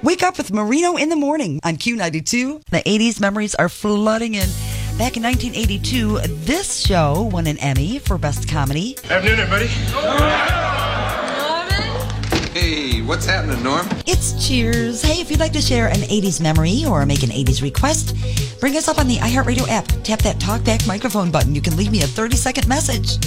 Wake up with Marino in the morning on Q92. The 80s memories are flooding in. Back in 1982, this show won an Emmy for Best Comedy. Afternoon, everybody. Hey, what's happening, Norm? It's Cheers. Hey, if you'd like to share an 80s memory or make an 80s request, bring us up on the iHeartRadio app. Tap that talkback microphone button. You can leave me a 30-second message.